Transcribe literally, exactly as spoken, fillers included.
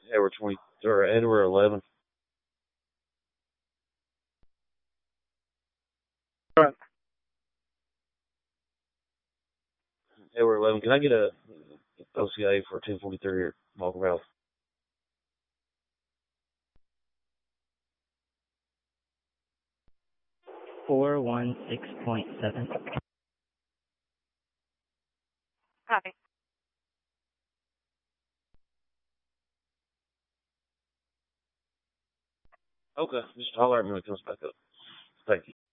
Edward twenty or Edward eleven. Right. Edward eleven. Can I get a O C A for ten forty three or Walker Valley? four one six point seven. Copy. Okay, just holler at me when it comes back up. Thank you.